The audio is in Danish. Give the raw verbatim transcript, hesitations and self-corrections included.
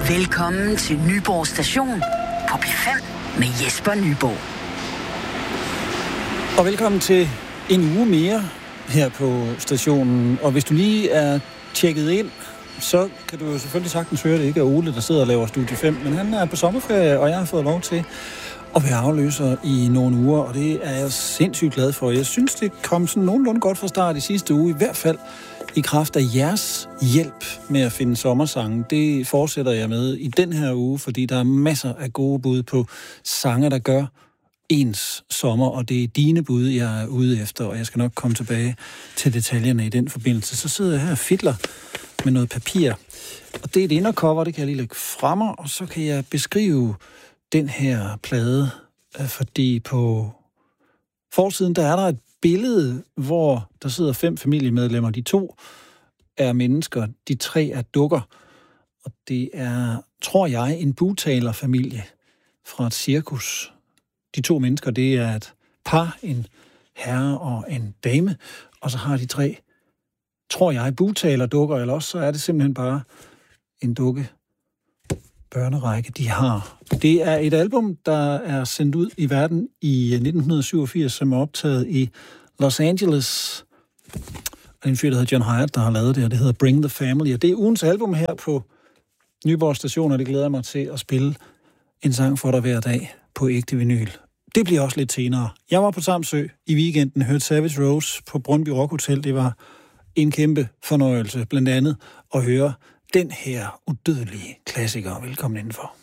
Velkommen til Nyborg Station på P fem med Jesper Nyborg. Og velkommen til en uge mere her på stationen. Og hvis du lige er tjekket ind, så kan du jo selvfølgelig sagtens høre, det ikke er Ole, der sidder og laver Studie fem, men han er på sommerferie, og jeg har fået lov til at være afløser i nogle uger, og det er jeg sindssygt glad for. Jeg synes, det kom sådan nogenlunde godt fra start i sidste uge, i hvert fald i kraft af jeres hjælp med at finde sommersange. Det fortsætter jeg med i den her uge, fordi der er masser af gode bud på sange, der gør ens sommer, og det er dine bud, jeg er ude efter, og jeg skal nok komme tilbage til detaljerne i den forbindelse. Så sidder jeg her og fidler med noget papir, og det er et indercover, det kan jeg lige lægge frem, og så kan jeg beskrive den her plade, fordi på forsiden, der er der et billede, hvor der sidder fem familiemedlemmer. De to er mennesker, de tre er dukker, og det er, tror jeg, en bugtalerfamilie fra et cirkus. De to mennesker, det er et par, en herre og en dame, og så har de tre, tror jeg, bugtalerdukker, eller også så er det simpelthen bare en dukke børnerække, de har. Det er et album, der er sendt ud i verden i nitten syvogfirs, som er optaget i Los Angeles. Og en fyr, der hedder John Hyatt, der har lavet det, og det hedder Bring the Family. Og det er ugens album her på Nyborg Station, og det glæder mig til at spille en sang for dig hver dag på ægte vinyl. Det bliver også lidt senere. Jeg var på Samsø i weekenden, hørte Savage Rose på Brøndby Rock Hotel. Det var en kæmpe fornøjelse, blandt andet at høre den her udødelige klassiker. Velkommen indenfor.